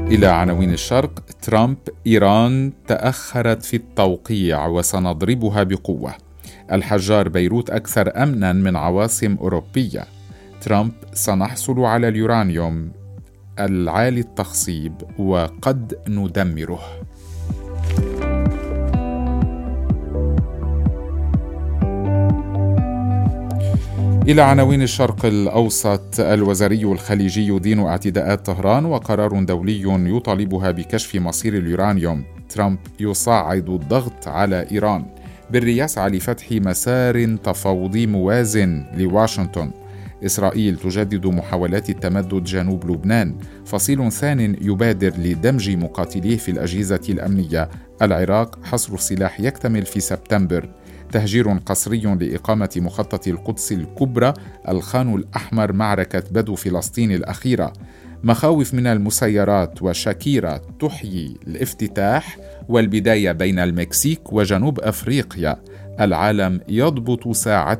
إلى عناوين الشرق. ترامب: إيران تأخرت في التوقيع وسنضربها بقوة. الحجار: بيروت أكثر أمناً من عواصم أوروبية. ترامب: سنحصل على اليورانيوم العالي التخصيب وقد ندمره. إلى عناوين الشرق الأوسط. الوزير الخليجي يدين اعتداءات طهران وقرار دولي يطالبها بكشف مصير اليورانيوم. ترامب يصعد الضغط على إيران. بري يسعى لفتح مسار تفاوضي موازن لواشنطن. إسرائيل تجدد محاولات التمدد جنوب لبنان. فصيل ثان يبادر لدمج مقاتليه في الأجهزة الأمنية. العراق: حصر السلاح يكتمل في سبتمبر. تهجير قسري لإقامة مخطط القدس الكبرى. الخان الأحمر: معركة بدو فلسطين الأخيرة. مخاوف من المسيرات وشاكيرا تحيي الافتتاح. والبداية بين المكسيك وجنوب أفريقيا. العالم يضبط ساعة